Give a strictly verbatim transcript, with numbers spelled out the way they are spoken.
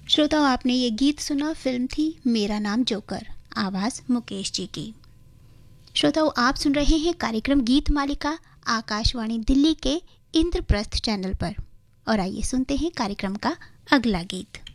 श्रोताओं, आपने ये गीत सुना, फिल्म थी मेरा नाम जोकर, आवाज़ मुकेश जी की। श्रोताओं, आप सुन रहे हैं कार्यक्रम गीत मालिका आकाशवाणी दिल्ली के इंद्रप्रस्थ चैनल पर। और आइए सुनते हैं कार्यक्रम का अगला गीत।